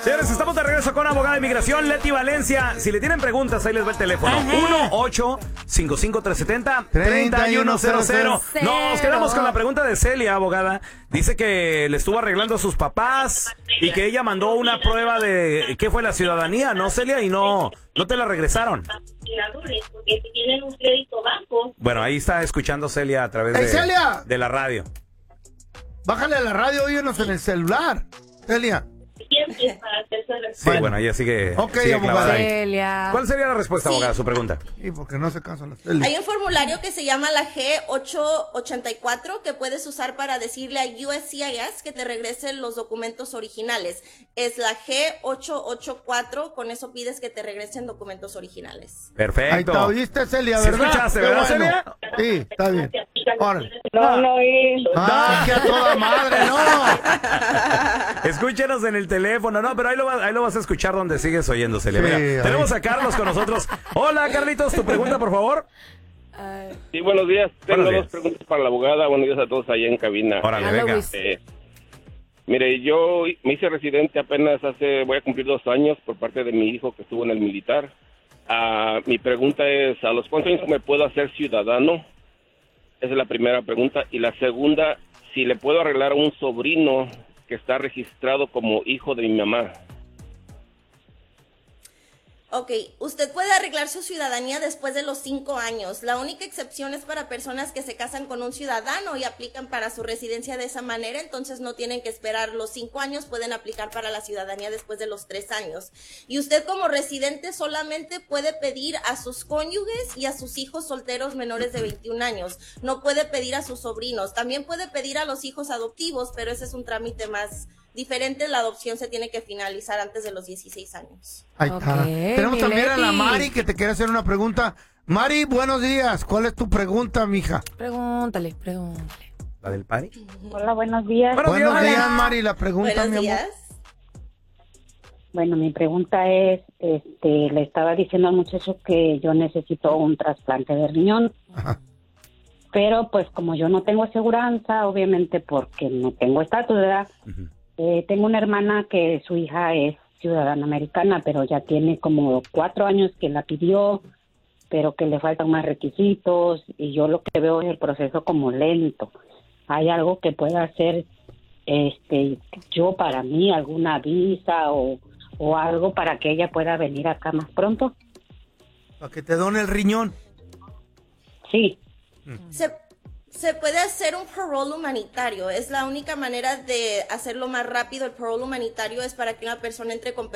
Señores, estamos de regreso con abogada de inmigración, Leti Valencia. Si le tienen preguntas, ahí les va el teléfono. 1-855-370-3100. Nos quedamos con la pregunta de Celia, abogada. Dice que le estuvo arreglando a sus papás y que ella mandó una prueba de qué fue la ciudadanía, ¿no, Celia? Y no te la regresaron. Porque si tienen un crédito bajo. Bueno, ahí está escuchando Celia a través de la radio. Bájale a la radio, óyenos en el celular, Celia. Siempre para hacerse Sí, bueno, ella sigue, sigue clavada ahí. Celia. ¿Cuál sería la respuesta, abogada, a su pregunta? Sí, porque no se cansa la Celia. Hay un formulario que se llama la G884 que puedes usar para decirle a USCIS que te regresen los documentos originales. Es la G884, con eso pides que te regresen documentos originales. Perfecto. Ahí te oíste, Celia, ¿Sí ¿verdad? escuchaste, Qué verdad, bueno. Celia? Sí, está bien. Órale. No, ¡Que a toda madre, no! Escúchenos en el teléfono, no, pero ahí lo vas a escuchar donde sigues oyendo, Celia. Sí, Mira, ahí. tenemos a Carlos con nosotros. Hola, Carlitos, tu pregunta, por favor. Sí, buenos días. Tengo Buenos días. dos preguntas para la abogada. Buenos días a todos allá en cabina. Órale, Hola, venga. Luis. Mire, yo me hice residente apenas voy a cumplir 2 años por parte de mi hijo que estuvo en el militar. Mi pregunta es, ¿a los cuántos años me puedo hacer ciudadano? Esa es la primera pregunta. Y la segunda, si le puedo arreglar a un sobrino que está registrado como hijo de mi mamá. Ok, usted puede arreglar su ciudadanía después de los 5 años. La única excepción es para personas que se casan con un ciudadano y aplican para su residencia de esa manera, entonces no tienen que esperar los 5 años, pueden aplicar para la ciudadanía después de los 3 años. Y usted como residente solamente puede pedir a sus cónyuges y a sus hijos solteros menores de 21 años. No puede pedir a sus sobrinos. También puede pedir a los hijos adoptivos, pero ese es un trámite más diferente. La adopción se tiene que finalizar antes de los 16 años. Ahí está. Ok, Tenemos mi también a la Leti. Mari que te quiere hacer una pregunta. Mari, buenos días. ¿Cuál es tu pregunta, mija? Pregúntale. ¿La del pari? Hola, buenos días. Buenos días, Mari. La pregunta, Buenos mi amor. días. Bueno, mi pregunta es, le estaba diciendo al muchacho que yo necesito un trasplante de riñón, Ajá. pero pues como yo no tengo aseguranza, obviamente porque no tengo estatus, ¿verdad? Ujú. Tengo una hermana que su hija es ciudadana americana, pero ya tiene como 4 años que la pidió, pero que le faltan más requisitos y yo lo que veo es el proceso como lento. ¿Hay algo que pueda hacer yo para mí, alguna visa o algo para que ella pueda venir acá más pronto? Para que te done el riñón. Sí. Se puede hacer un parole humanitario. Es la única manera de hacerlo más rápido. El parole humanitario es para que una persona entre con